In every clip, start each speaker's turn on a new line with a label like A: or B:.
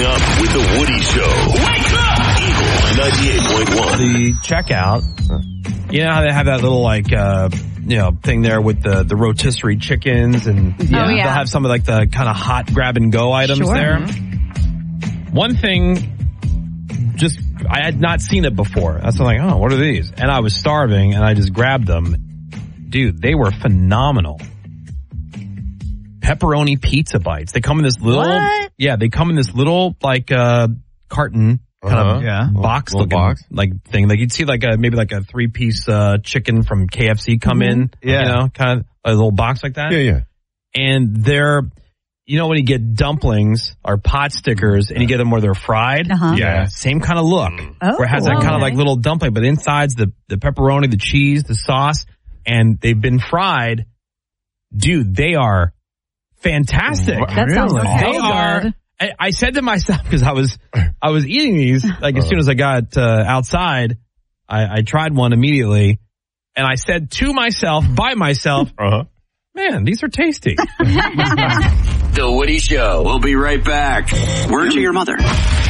A: Waking up with the Woody Show. Wake up! Eagle 98.1.
B: The checkout, you know how they have that little thing there with the rotisserie chickens and they'll have some of like the kind of hot grab and go items there. One thing, I had not seen it before. That's like, oh, what are these? And I was starving and I just grabbed them. Dude, they were phenomenal. Pepperoni pizza bites. They come in this little, they come in this little like carton kind of box looking like thing. Like you'd see like maybe like a 3-piece chicken from KFC come in, kind of a little box like that.
C: Yeah.
B: And they're, when you get dumplings or pot stickers and you get them where they're fried, same kind of look. Where it has that kind of like little dumpling, but inside's the pepperoni, the cheese, the sauce, and they've been fried. Dude, they are fantastic.
D: That sounds
B: They are. I said to myself, because I was eating these, like as soon as I got outside, I tried one immediately, and I said to myself, by myself, man, these are tasty.
A: The Woody Show. We'll be right back. Word to your mother.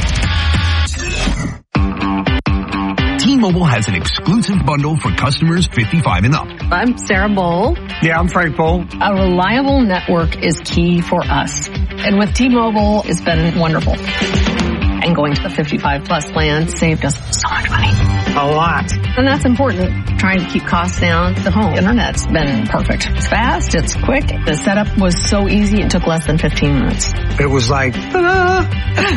E: T-Mobile has an exclusive bundle for customers 55 and up.
F: I'm Sarah Bowl.
G: Yeah, I'm Frank Bowl.
F: A reliable network is key for us. And with T-Mobile, it's been wonderful. And going to the 55 plus plan saved us so much money.
G: A lot.
F: And that's important. Trying to keep costs down. The home internet's been perfect. It's fast. It's quick. The setup was so easy. It took less than 15 minutes.
G: It was like, ta-da!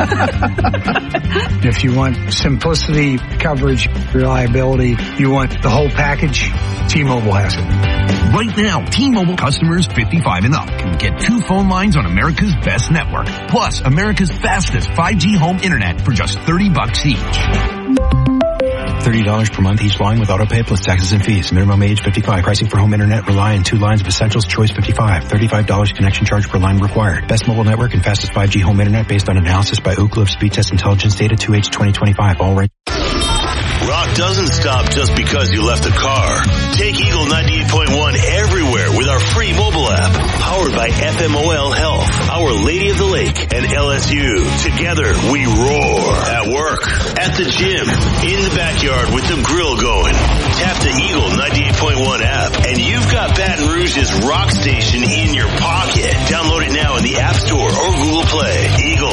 G: If you want simplicity, coverage, reliability, you want the whole package, T-Mobile has it.
E: Right now, T-Mobile customers 55 and up can get 2 phone lines on America's best network, plus America's fastest 5G home internet for just $30 each.
H: $30 per month each line with autopay plus taxes and fees. Minimum age 55. Pricing for home internet rely on 2 lines of essentials. Choice 55. $35 connection charge per line required. Best mobile network and fastest 5G home internet based on analysis by Ookla of Speed Test Intelligence data 2H 2025. All right.
A: Rock doesn't stop just because you left the car. Take Eagle 98.1 everywhere with our free mobile app. Powered by FMOL Health, Our Lady of the Lake, and LSU. Together, we roar. At work, at the gym, in the backyard with the grill going. Tap the Eagle 98.1 app, and you've got Baton Rouge's rock station in your pocket. Download it now in the App Store or Google Play. Eagle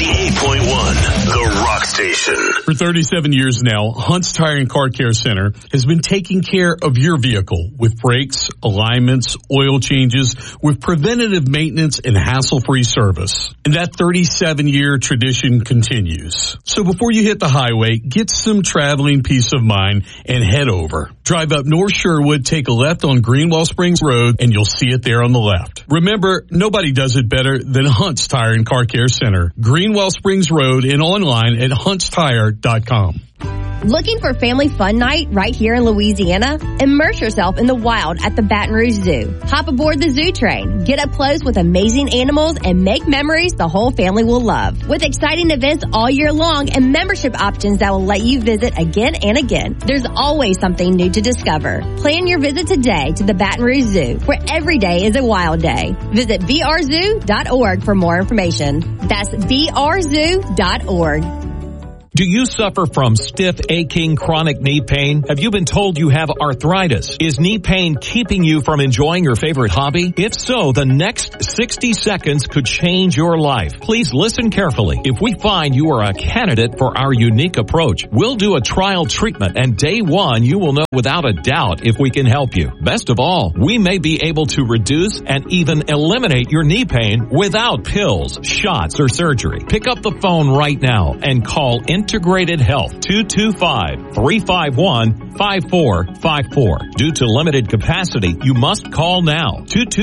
A: 98.1, the rock station.
I: For 37 years now, Hunt's Tire and Car Care Center has been taking care of your vehicle with brakes, alignments, oil changes, with preventative maintenance and hassle-free service. And that 37-year tradition continues. So before you hit the highway, get some traveling peace of mind and head over. Drive up North Sherwood, take a left on Greenwell Springs Road, and you'll see it there on the left. Remember, nobody does it better than Hunt's Tire and Car Care Center, Greenwell Springs Road, and online at huntstire.com.
J: Looking for family fun night right here in Louisiana? Immerse yourself in the wild at the Baton Rouge Zoo. Hop aboard the zoo train, get up close with amazing animals, and make memories the whole family will love. With exciting events all year long and membership options that will let you visit again and again, there's always something new to discover. Plan your visit today to the Baton Rouge Zoo, where every day is a wild day. Visit brzoo.org for more information. That's brzoo.org.
K: Do you suffer from stiff, aching, chronic knee pain? Have you been told you have arthritis? Is knee pain keeping you from enjoying your favorite hobby? If so, the next 60 seconds could change your life. Please listen carefully. If we find you are a candidate for our unique approach, we'll do a trial treatment, and day 1, you will know without a doubt if we can help you. Best of all, we may be able to reduce and even eliminate your knee pain without pills, shots, or surgery. Pick up the phone right now and call Integrated Health 225-351-5454. Due to limited capacity, you must call now.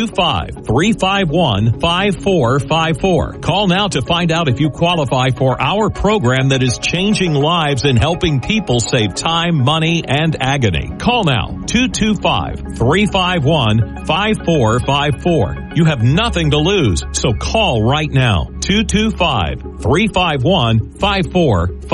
K: 225-351-5454. Call now to find out if you qualify for our program that is changing lives and helping people save time, money, and agony. Call now. 225-351-5454. You have nothing to lose, so call right now. 225-351-5454.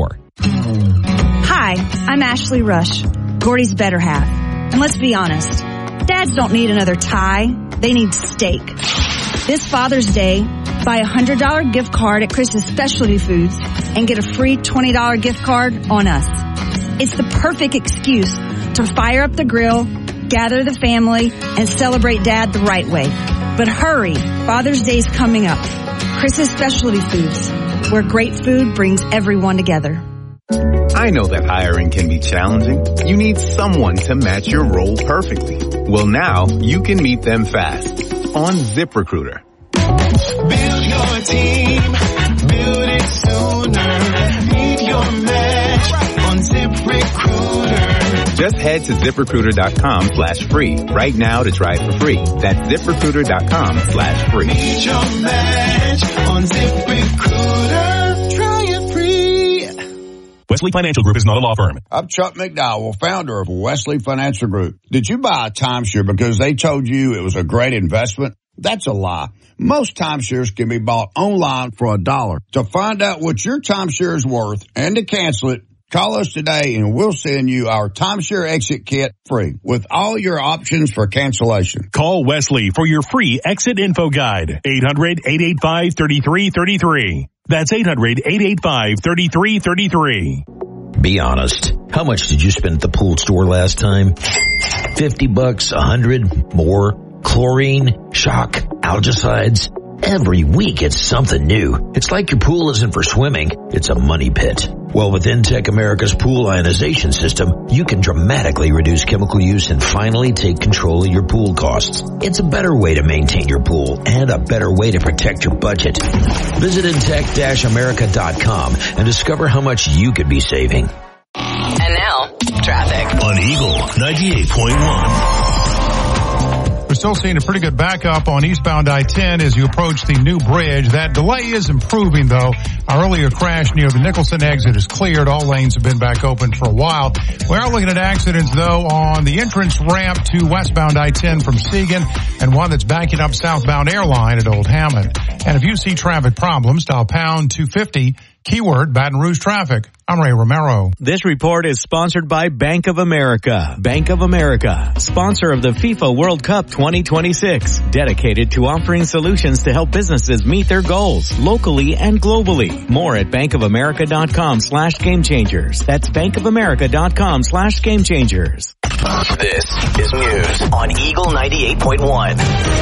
L: Hi, I'm Ashley Rush, Gordy's better half. And let's be honest, dads don't need another tie, they need steak. This Father's Day, Buy a $100 gift card at Chris's Specialty Foods and get a free $20 gift card on us. It's the perfect excuse to fire up the grill, gather the family, and celebrate Dad the right way. But hurry, Father's Day's coming up. Chris's Specialty Foods, where great food brings everyone together.
C: I know that hiring can be challenging. You need someone to match your role perfectly. Well, now you can meet them fast on ZipRecruiter.
D: Build your team, build it sooner. Meet your match on ZipRecruiter.
C: Just head to ZipRecruiter.com/free right now to try it for free. That's ZipRecruiter.com/free.
D: Meet your match on ZipRecruiter. Try it free.
M: Wesley Financial Group is not a law firm.
N: I'm Chuck McDowell, founder of Wesley Financial Group. Did you buy a timeshare because they told you it was a great investment? That's a lie. Most timeshares can be bought online for $1. To find out what your timeshare is worth and to cancel it, call us today and we'll send you our timeshare exit kit free with all your options for cancellation.
M: Call Wesley for your free exit info guide. 800-885-3333. That's 800-885-3333.
O: Be honest. How much did you spend at the pool store last time? $50, $100, more? Chlorine, shock, algicides. Every week it's something new. It's like your pool isn't for swimming, it's a money pit. Well, with Intech America's pool ionization system, you can dramatically reduce chemical use and finally take control of your pool costs. It's a better way to maintain your pool and a better way to protect your budget. Visit Intech-America.com and discover how much you could be saving.
P: And now, traffic.
A: On Eagle 98.1.
Q: We're still seeing a pretty good backup on eastbound I-10 as you approach the new bridge. That delay is improving, though. Our earlier crash near the Nicholson exit is cleared. All lanes have been back open for a while. We are looking at accidents, though, on the entrance ramp to westbound I-10 from Segan and one that's backing up southbound Airline at Old Hammond. And if you see traffic problems, dial pound 250, keyword Baton Rouge traffic. I'm Ray Romero.
R: This report is sponsored by Bank of America. Bank of America, sponsor of the FIFA World Cup 2026, dedicated to offering solutions to help businesses meet their goals locally and globally. More at bankofamerica.com/gamechangers. That's bankofamerica.com/gamechangers.
A: This is news on Eagle 98.1.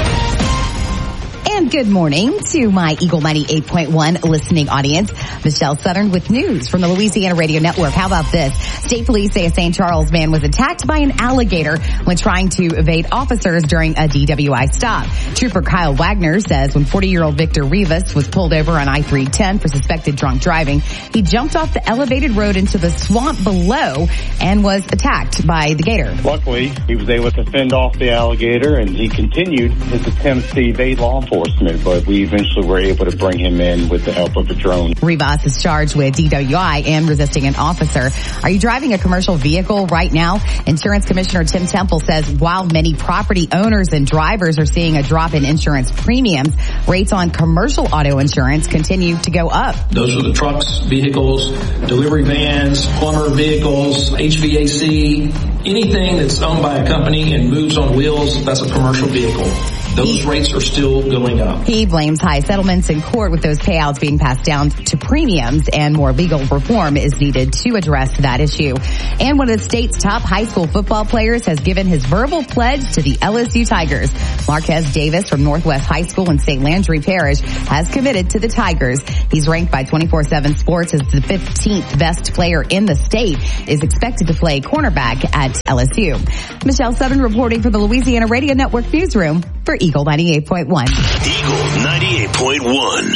S: And good morning to my Eagle 98.1 listening audience. Michelle Southern with news from the Louisiana Radio Network. How about this? State police say a St. Charles man was attacked by an alligator when trying to evade officers during a DWI stop. Trooper Kyle Wagner says when 40-year-old Victor Rivas was pulled over on I-310 for suspected drunk driving, he jumped off the elevated road into the swamp below and was attacked by the gator.
T: Luckily, he was able to fend off the alligator and he continued his attempts to evade law enforcement, but we eventually were able to bring him in with the help of a drone.
S: Rivas is charged with DWI and resisting an officer. Are you driving a commercial vehicle right now? Insurance Commissioner Tim Temple says while many property owners and drivers are seeing a drop in insurance premiums, rates on commercial auto insurance continue to go up.
U: Those are the trucks, vehicles, delivery vans, plumber vehicles, HVAC, anything that's owned by a company and moves on wheels, that's a commercial vehicle. Those rates are still going up.
S: He blames high settlements in court with those payouts being passed down to premiums, and more legal reform is needed to address that issue. And one of the state's top high school football players has given his verbal pledge to the LSU Tigers. Marquez Davis from Northwest High School in St. Landry Parish has committed to the Tigers. He's ranked by 24/7 Sports as the 15th best player in the state, is expected to play cornerback at LSU. Michelle Southern reporting for the Louisiana Radio Network Newsroom for Eagle 98.1.
A: Eagle 98.1.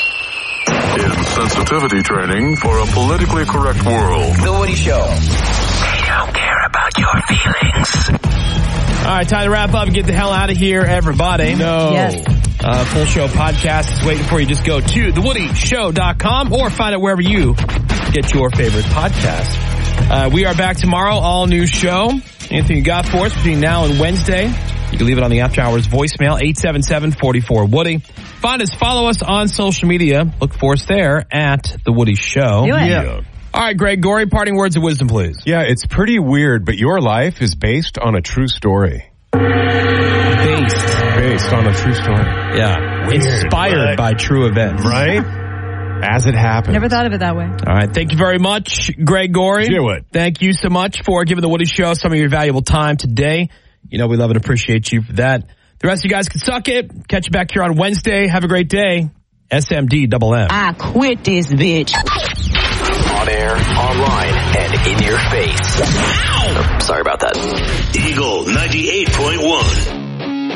V: Insensitivity training for a politically correct world.
A: The Woody Show. They don't care about your feelings.
B: All right, time to wrap up and get the hell out of here, everybody. No.
S: Yes.
B: Full show podcast is waiting for you. Just go to thewoodyshow.com or find it wherever you get your favorite podcast. We are back tomorrow, all new show. Anything you got for us between now and Wednesday? You can leave it on the After Hours voicemail, 877-44-WOODY. Find us, follow us on social media. Look for us there at The Woody Show.
S: Do it.
B: Yeah. All right, Greg Gorey, parting words of wisdom, please.
W: Yeah, it's pretty weird, but your life is based on a true story.
B: Based
W: on a true story.
B: Yeah. Inspired by true events.
W: Right? As it happens.
L: Never thought of it that way.
B: All right. Thank you very much, Greg Gorey.
W: Do it.
B: Thank you so much for giving the Woody Show some of your valuable time today. You know, we love and appreciate you for that. The rest of you guys can suck it. Catch you back here on Wednesday. Have a great day. SMD-MM.
E: I quit this bitch.
F: On air, online, and in your face. Ow! Oh, sorry about that.
A: Eagle 98.1.